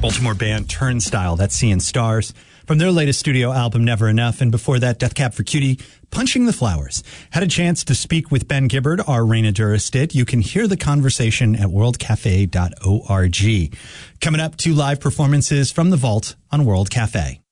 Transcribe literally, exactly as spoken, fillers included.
Baltimore band Turnstile, that's Seeing Stars, from their latest studio album, Never Enough. And before that, Death Cab for Cutie, Punching the Flowers. Had a chance to speak with Ben Gibbard, our Raina Duras did. You can hear the conversation at world cafe dot org. Coming up, two live performances from the Vault on World Cafe.